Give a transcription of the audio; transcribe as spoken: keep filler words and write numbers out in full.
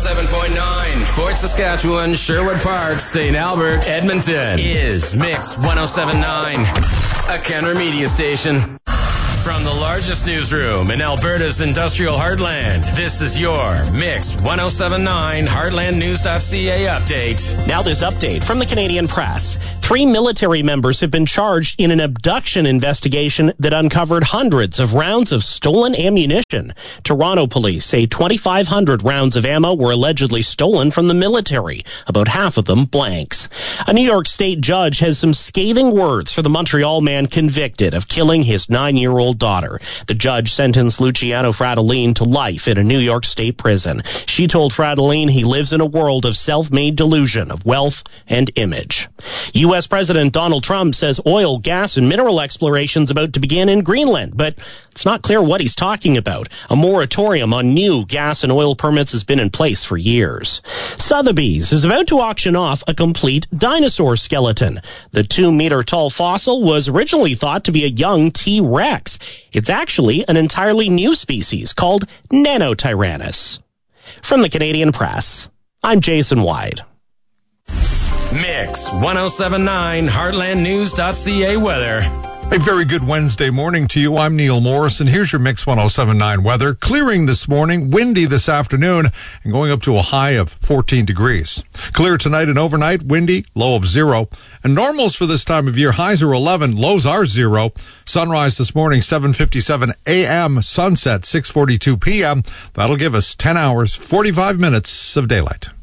seven point nine. Fort Saskatchewan, Sherwood Park, Saint Albert, Edmonton is Mix one oh seven point nine, a Kenner Media station. From the largest newsroom in Alberta's industrial heartland, this is your Mix one oh seven point nine Heartland News dot C A update. Now this update from the Canadian Press. Three military members have been charged in an abduction investigation that uncovered hundreds of rounds of stolen ammunition. Toronto police say twenty-five hundred rounds of ammo were allegedly stolen from the military, about half of them blanks. A New York State judge has some scathing words for the Montreal man convicted of killing his nine-year-old daughter. The judge sentenced Luciano Fratellin to life in a New York State prison. She told Fratellin he lives in a world of self-made delusion of wealth and image. U S President Donald Trump says oil, gas, and mineral exploration is about to begin in Greenland, but it's not clear what he's talking about. A moratorium on new gas and oil permits has been in place for years. Sotheby's is about to auction off a complete dinosaur skeleton. The two-meter-tall fossil was originally thought to be a young T-Rex. It's actually an entirely new species called Nanotyrannus. From the Canadian Press, I'm Jason Wyde. Mix one oh seven point nine Heartland News dot C A weather. A very good Wednesday morning to you. I'm Neil Morrison. Here's your Mix one oh seven point nine weather. Clearing this morning, windy this afternoon, and going up to a high of fourteen degrees. Clear tonight and overnight, windy, low of zero. And normals for this time of year, highs are eleven, lows are zero. Sunrise this morning, seven fifty-seven a.m., sunset, six forty-two p.m. That'll give us ten hours, forty-five minutes of daylight.